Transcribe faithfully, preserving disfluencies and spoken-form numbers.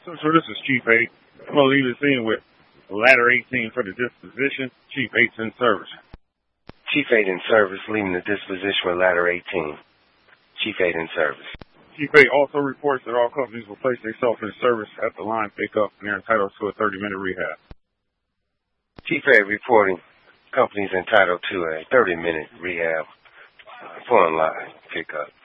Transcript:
So this is Chief eight. I'm going to leave this in with Ladder eighteen for the disposition. Chief eight's in service. Chief eight in service, leaving the disposition with Ladder eighteen. Chief eight in service. Chief eight also reports that all companies will place themselves in service at the line pickup and they're entitled to a thirty minute rehab. Chief eight reporting companies entitled to a thirty minute rehab upon line pickup.